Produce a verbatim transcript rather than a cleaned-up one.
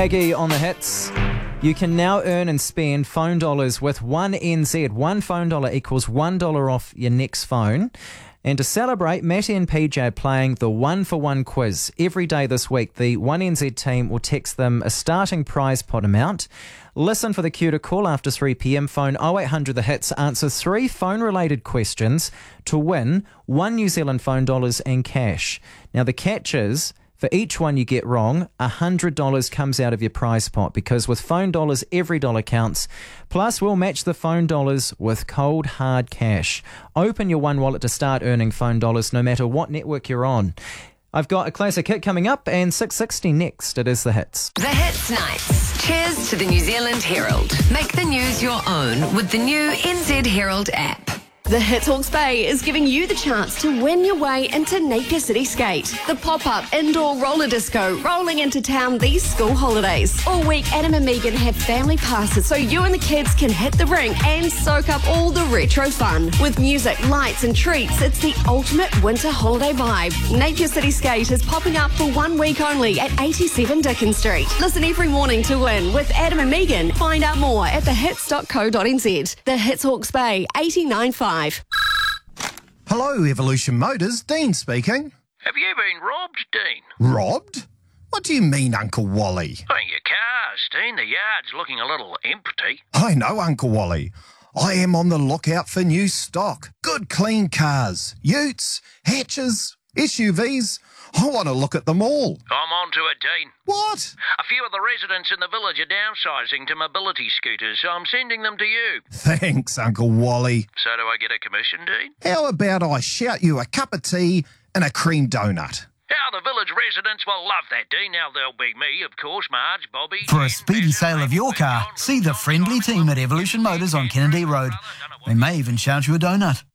Aggie on the hits. You can now earn and spend phone dollars with one N Z. One phone dollar equals one dollar off your next phone. And to celebrate, Matty and P J are playing the one-for-one quiz. Every day this week, the one N Z team will text them a starting prize pot amount. Listen for the cue to call after three p.m. Phone oh eight hundred the hits. Answer three phone-related questions to win one New Zealand phone dollars and cash. Now, the catch is, for each one you get wrong, one hundred dollars comes out of your prize pot, because with phone dollars, every dollar counts. Plus, we'll match the phone dollars with cold, hard cash. Open your One Wallet to start earning phone dollars no matter what network you're on. I've got a classic hit coming up and six sixty next. It is The Hits. The Hits Nights. Cheers to the New Zealand Herald. Make the news your own with the new N Z Herald app. The Hits Hawke's Bay is giving you the chance to win your way into Napier City Skate, the pop-up indoor roller disco rolling into town these school holidays. All week, Adam and Megan have family passes so you and the kids can hit the rink and soak up all the retro fun. With music, lights and treats, it's the ultimate winter holiday vibe. Napier City Skate is popping up for one week only at eighty-seven Dickens Street. Listen every morning to win with Adam and Megan. Find out more at the hits dot co dot n z. The Hits Hawke's Bay, eighty-nine point five. Hello, Evolution Motors. Dean speaking. Have you been robbed, Dean? Robbed? What do you mean, Uncle Wally? Oh, your cars, Dean. The yard's looking a little empty. I know, Uncle Wally. I am on the lookout for new stock. Good, clean cars. Utes, hatches, S U Vs. I want to look at them all. I'm on to it, Dean. What? A few of the residents in the village are downsizing to mobility scooters, so I'm sending them to you. Thanks, Uncle Wally. So do I get a commission, Dean? How about I shout you a cup of tea and a cream donut? How the village residents will love that, Dean. Now there'll be me, of course, Marge, Bobby... For a speedy sale of your car, see the friendly team at Evolution Motors on Kennedy Road. They may even shout you a donut.